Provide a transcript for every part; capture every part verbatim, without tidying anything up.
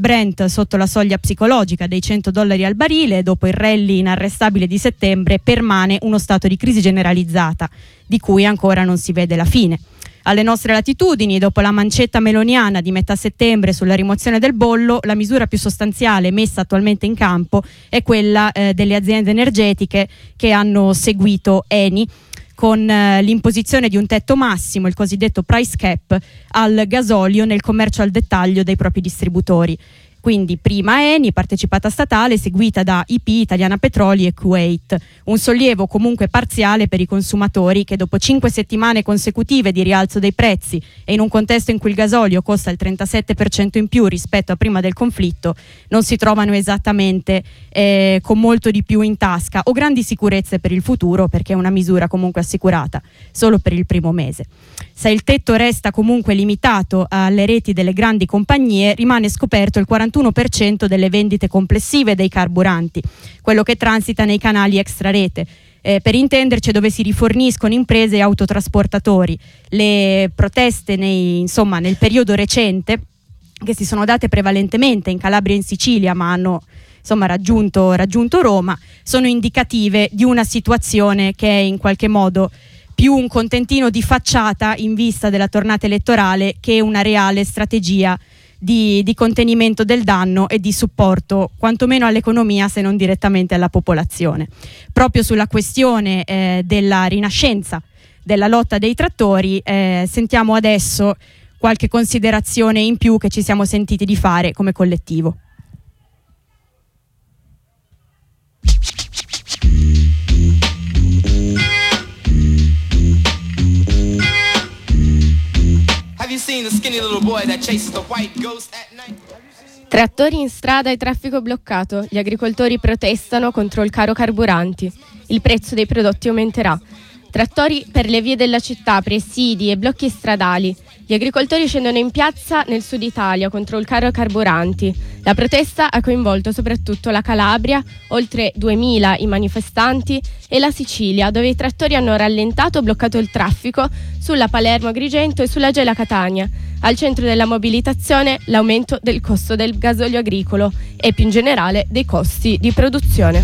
Brent sotto la soglia psicologica dei cento dollari al barile. Dopo il rally inarrestabile di settembre permane uno stato di crisi generalizzata di cui ancora non si vede la fine. Alle nostre latitudini, dopo la mancetta meloniana di metà settembre sulla rimozione del bollo, la misura più sostanziale messa attualmente in campo è quella eh, delle aziende energetiche che hanno seguito Eni con eh, l'imposizione di un tetto massimo, il cosiddetto price cap, al gasolio nel commercio al dettaglio dei propri distributori. Quindi prima Eni, partecipata statale, seguita da I P, Italiana Petroli e Kuwait. Un sollievo comunque parziale per i consumatori che dopo cinque settimane consecutive di rialzo dei prezzi e in un contesto in cui il gasolio costa il trentasette per cento in più rispetto a prima del conflitto, non si trovano esattamente eh, con molto di più in tasca o grandi sicurezze per il futuro, perché è una misura comunque assicurata solo per il primo mese. Se il tetto resta comunque limitato alle reti delle grandi compagnie, rimane scoperto il quarantuno per cento delle vendite complessive dei carburanti, quello che transita nei canali extrarete. Eh, per intenderci, dove si riforniscono imprese e autotrasportatori. Le proteste nei, insomma, nel periodo recente, che si sono date prevalentemente in Calabria e in Sicilia, ma hanno insomma raggiunto, raggiunto Roma, sono indicative di una situazione che è in qualche modo più un contentino di facciata in vista della tornata elettorale che una reale strategia di, di contenimento del danno e di supporto quantomeno all'economia, se non direttamente alla popolazione. Proprio sulla questione eh, della rinascenza della lotta dei trattori eh, sentiamo adesso qualche considerazione in più che ci siamo sentiti di fare come collettivo. Trattori in strada e traffico bloccato. Gli agricoltori protestano contro il caro carburanti. Il prezzo dei prodotti aumenterà. Trattori per le vie della città, presidi e blocchi stradali. Gli agricoltori scendono in piazza nel sud Italia contro il caro carburanti. La protesta ha coinvolto soprattutto la Calabria, oltre duemila i manifestanti, e la Sicilia, dove i trattori hanno rallentato o bloccato il traffico sulla Palermo-Agrigento e sulla Gela-Catania. Al centro della mobilitazione l'aumento del costo del gasolio agricolo e più in generale dei costi di produzione.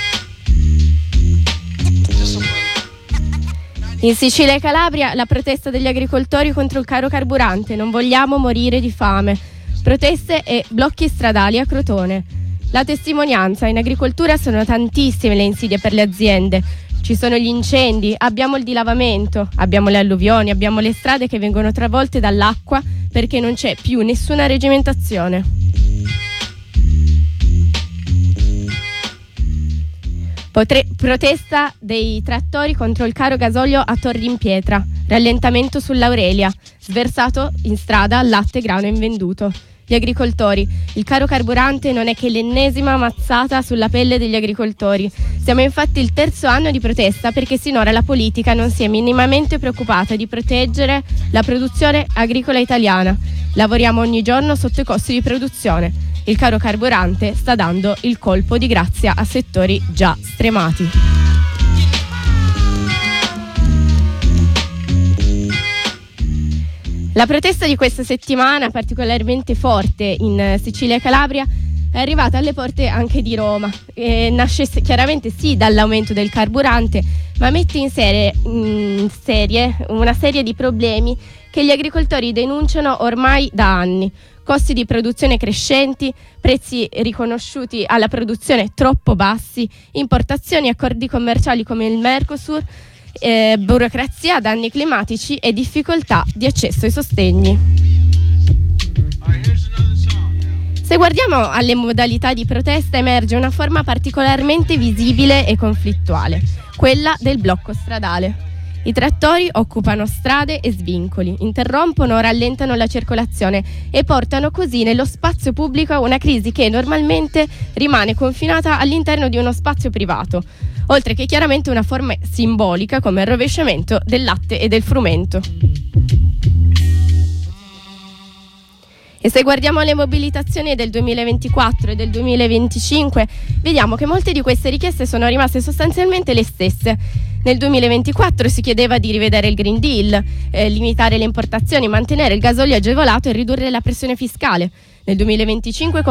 In Sicilia e Calabria la protesta degli agricoltori contro il caro carburante. Non vogliamo morire di fame. Proteste e blocchi stradali a Crotone. La testimonianza: in agricoltura sono tantissime le insidie per le aziende. Ci sono gli incendi, abbiamo il dilavamento, abbiamo le alluvioni, abbiamo le strade che vengono travolte dall'acqua perché non c'è più nessuna regimentazione. Potre- protesta dei trattori contro il caro gasolio a Torri in Pietra. Rallentamento sull'Aurelia. Sversato in strada latte, grano invenduto. Gli agricoltori: il caro carburante non è che l'ennesima mazzata sulla pelle degli agricoltori. Siamo infatti il terzo anno di protesta perché sinora la politica non si è minimamente preoccupata di proteggere la produzione agricola italiana. Lavoriamo ogni giorno sotto i costi di produzione. Il caro carburante sta dando il colpo di grazia a settori già stremati. La protesta di questa settimana, particolarmente forte in Sicilia e Calabria, è arrivata alle porte anche di Roma. E nasce chiaramente sì dall'aumento del carburante, ma mette in serie, in serie una serie di problemi che gli agricoltori denunciano ormai da anni. Costi di produzione crescenti, prezzi riconosciuti alla produzione troppo bassi, importazioni e accordi commerciali come il Mercosur, eh, burocrazia, danni climatici e difficoltà di accesso ai sostegni. Se guardiamo alle modalità di protesta emerge una forma particolarmente visibile e conflittuale, quella del blocco stradale. I trattori occupano strade e svincoli, interrompono o rallentano la circolazione e portano così nello spazio pubblico una crisi che normalmente rimane confinata all'interno di uno spazio privato, oltre che chiaramente una forma simbolica come il rovesciamento del latte e del frumento. E se guardiamo le mobilitazioni del duemilaventiquattro e del duemilaventicinque, vediamo che molte di queste richieste sono rimaste sostanzialmente le stesse. Nel duemilaventiquattro si chiedeva di rivedere il Green Deal, eh, limitare le importazioni, mantenere il gasolio agevolato e ridurre la pressione fiscale. Nel duemilaventicinque